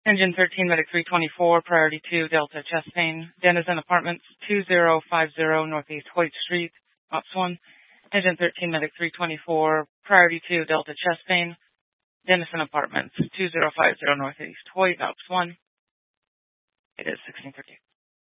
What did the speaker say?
Engine 13, Medic 324, Priority 2, Delta Chest Pain. Denizen Apartments, 2050 Northeast Hoyt Street, Ops 1. Engine 13, Medic 324, Priority 2, Delta Chest Pain. Denizen Apartments, 2050 Northeast Hoyt, Ops 1. It is 16:30.